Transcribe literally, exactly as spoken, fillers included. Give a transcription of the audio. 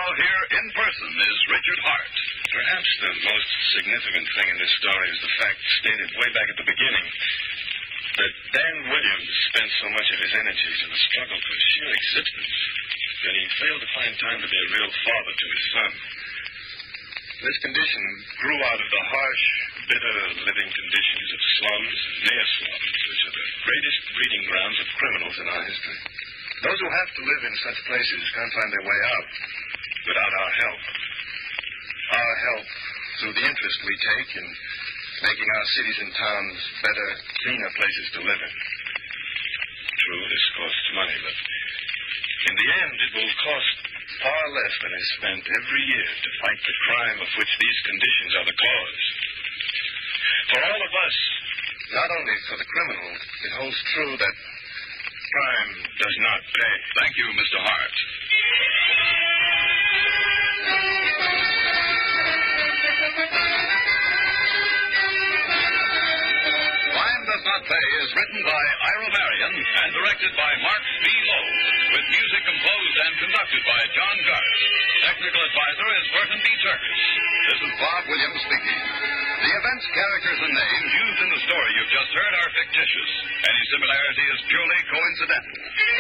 here in person is Richard Hart. Perhaps the most significant thing in this story is the fact stated way back at the beginning that Dan Williams spent so much of his energies in the struggle for sheer existence that he failed to find time to be a real father to his son. This condition grew out of the harsh, bitter living conditions of slums and near slums, which are the greatest breeding grounds of criminals in our history. Those who have to live in such places can't find their way out without our help. Our help through the interest we take in making our cities and towns better, cleaner places to live in. True, this costs money, but in the end it will cost far less than is spent every year to fight the crime of which these conditions are the cause. For all of us, not only for the criminal, it holds true that crime does not pay. Thank you, Mister Hart. Crime Does Not Pay is written by Ira Marion and directed by Mark B. Lowe, with music composed and conducted by John Garth. Technical advisor is Burton B. Turkis. This is Bob Williams speaking. The events, characters, and names used in the story you've just heard are fictitious. Any similarity is purely coincidental.